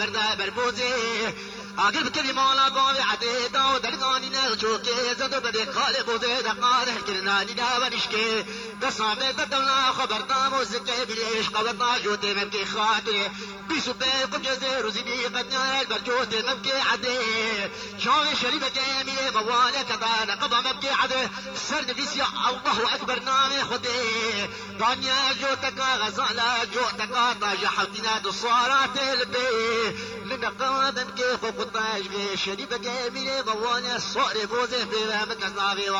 بربوزي اگر بکری مالا قوی عدیدا و درگانی نرچوکی زدو بدی خال بوزی دقاده کرنانی داورشکی دسامه ددونا خبردام و زکی بلیش قبرنا جوتی مبکی خاطری بیسو بیقم جزی روزی بی قدنال بر جوتی مبکی عدی شاوی شریف جمیل موالي كذا قضى مبكي عده سرد ديسيا الله اكبر نامي خدي دنيا جوتك غزالة جوتك طاجة حوتنا الصورات البي من قادم كيف قطاج شريف جميل موالي الصور بوزي في رامك الناغي